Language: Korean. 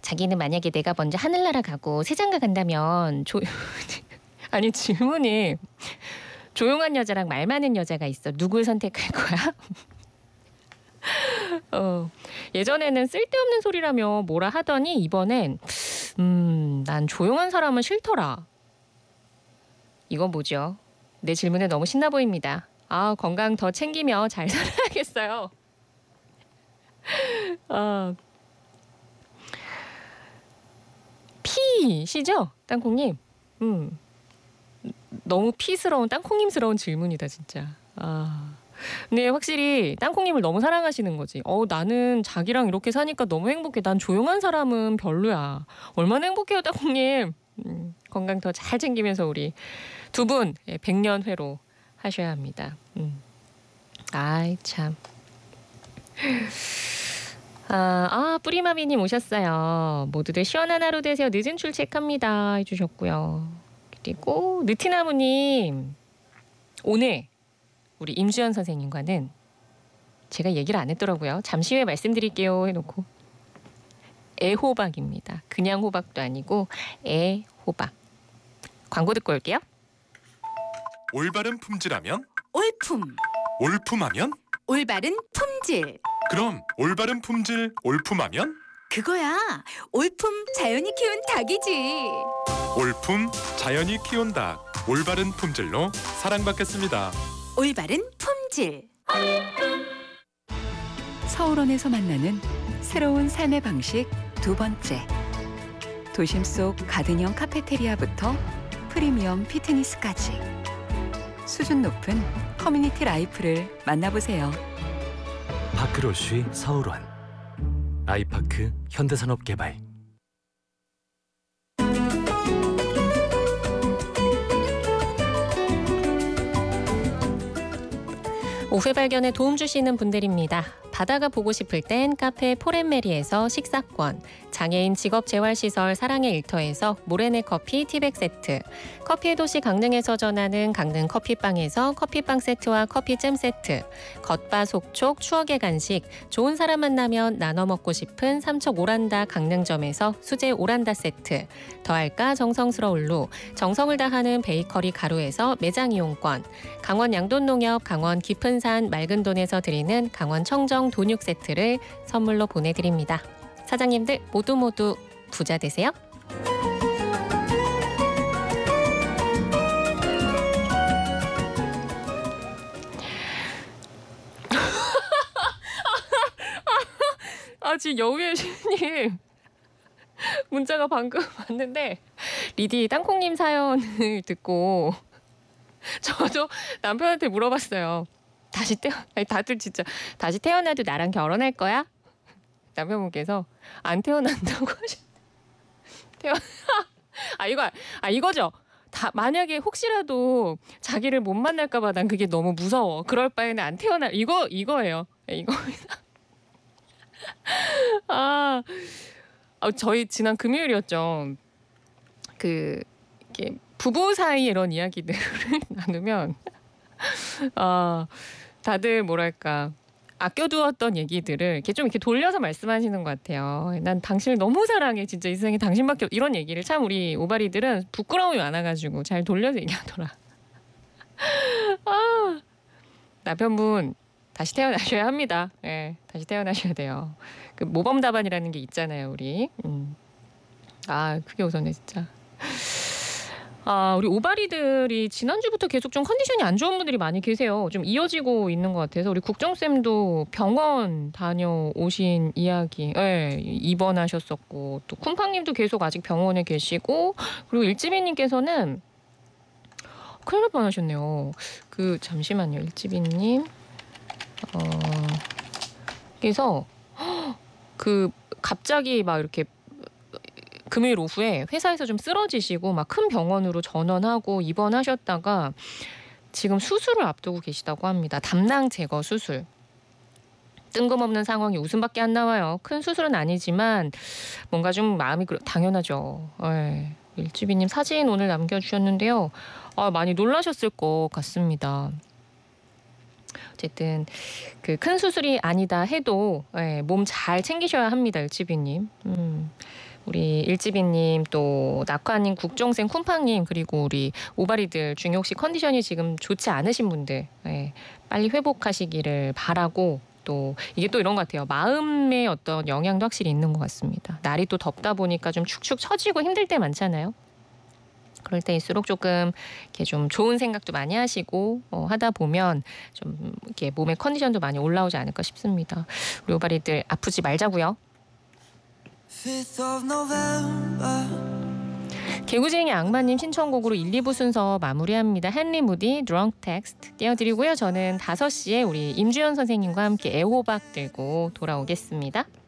자기는 만약에 내가 먼저 하늘나라 가고 세장가 간다면 아니 질문이 조용한 여자랑 말 많은 여자가 있어. 누굴 선택할 거야? 예전에는 쓸데없는 소리라며 뭐라 하더니 이번엔 난 조용한 사람은 싫더라. 이건 뭐죠? 내 질문에 너무 신나 보입니다. 건강 더 챙기며 잘 살아야겠어요. 피시죠? 땅콩님. 너무 피스러운 땅콩님스러운 질문이다 진짜. 근데 확실히 땅콩님을 너무 사랑하시는 거지. 나는 자기랑 이렇게 사니까 너무 행복해. 난 조용한 사람은 별로야. 얼마나 행복해요 땅콩님. 건강 더 잘 챙기면서 우리 두 분 100년 회로 하셔야 합니다. 아이 참. 뿌리마비님 오셨어요. 모두들 시원한 하루 되세요. 늦은 출첵합니다 해주셨고요. 그리고 느티나무님 오늘 우리 임주연 선생님과는 제가 얘기를 안 했더라고요. 잠시 후에 말씀드릴게요 해놓고 애호박입니다. 그냥 호박도 아니고 애호박. 광고 듣고 올게요. 올바른 품질하면 올품. 올품하면 올바른 품질. 그럼 올바른 품질 올품하면 그거야. 올품 자연이 키운 닭이지. 올품 자연이 키운 닭. 올바른 품질로 사랑받겠습니다. 올바른 품질. 서울원에서 만나는 새로운 삶의 방식 두 번째. 도심 속 가든형 카페테리아부터 프리미엄 피트니스까지 수준 높은 커뮤니티 라이프를 만나보세요. 파크로쉬 서울원 아이파크 현대산업개발. 오후 발견에 도움 주시는 분들입니다. 바다가 보고 싶을 땐 카페 포렌메리에서 식사권, 장애인 직업재활시설 사랑의 일터에서 모래내 커피 티백 세트, 커피의 도시 강릉에서 전하는 강릉 커피빵에서 커피빵 세트와 커피잼 세트, 겉바속촉 추억의 간식, 좋은 사람 만나면 나눠 먹고 싶은 삼척 오란다 강릉점에서 수제 오란다 세트, 더할까 정성스러울로 정성을 다하는 베이커리 가루에서 매장 이용권, 강원 양돈농협 강원 깊은산 맑은돈에서 드리는 강원 청정 돈육 세트를 선물로 보내드립니다. 사장님들 모두 부자 되세요. 지금 여우의 신님 문자가 방금 왔는데 리디 땅콩님 사연을 듣고 저도 남편한테 물어봤어요. 다들 진짜 다시 태어나도 나랑 결혼할 거야? 남편분께서 안 태어난다고 이거죠. 만약에 혹시라도 자기를 못 만날까 봐 난 그게 너무 무서워. 그럴 바에는 안 태어날 이거예요. 이거입니다. 저희 지난 금요일이었죠. 이렇게 부부 사이 이런 이야기들을 나누면 다들 뭐랄까 아껴두었던 얘기들을 이렇게 돌려서 말씀하시는 것 같아요. 난 당신을 너무 사랑해. 진짜 이 세상에 당신밖에 이런 얘기를 참 우리 오바리들은 부끄러움이 많아가지고 잘 돌려서 얘기하더라. 남편분 다시 태어나셔야 합니다. 네, 다시 태어나셔야 돼요. 그 모범 답안이라는 게 있잖아요, 우리. 그게 우선이네 진짜. 우리 오바리들이 지난주부터 계속 좀 컨디션이 안 좋은 분들이 많이 계세요. 좀 이어지고 있는 것 같아서 우리 국정쌤도 병원 다녀오신 이야기, 입원하셨었고 또 쿤팡님도 계속 아직 병원에 계시고 그리고 일지비님께서는 큰일 날 뻔하셨네요. 잠시만요, 일지비님. 그래서 갑자기 막 이렇게 금요일 오후에 회사에서 좀 쓰러지시고 막 큰 병원으로 전원하고 입원하셨다가 지금 수술을 앞두고 계시다고 합니다. 담낭 제거 수술. 뜬금없는 상황이 웃음밖에 안 나와요. 큰 수술은 아니지만 뭔가 좀 마음이 당연하죠. 일지비님 사진 오늘 남겨주셨는데요. 많이 놀라셨을 것 같습니다. 어쨌든 그 큰 수술이 아니다 해도 몸 잘 챙기셔야 합니다, 일지비님. 우리 일지비님 또 낙화님, 국종생, 쿤팡님 그리고 우리 오바리들 중에 혹시 컨디션이 지금 좋지 않으신 분들 빨리 회복하시기를 바라고 또 이게 또 이런 것 같아요. 마음의 어떤 영향도 확실히 있는 것 같습니다. 날이 또 덥다 보니까 좀 축축 처지고 힘들 때 많잖아요. 그럴 때일수록 조금 이렇게 좀 좋은 생각도 많이 하시고 하다 보면 좀 이렇게 몸의 컨디션도 많이 올라오지 않을까 싶습니다. 우리 오바리들 아프지 말자고요. 개구쟁이 악마님 신청곡으로 1, 2부 순서 마무리합니다. 헨리 무디 드렁크 텍스트 띄워드리고요. 저는 5시에 우리 임주연 선생님과 함께 애호박 들고 돌아오겠습니다.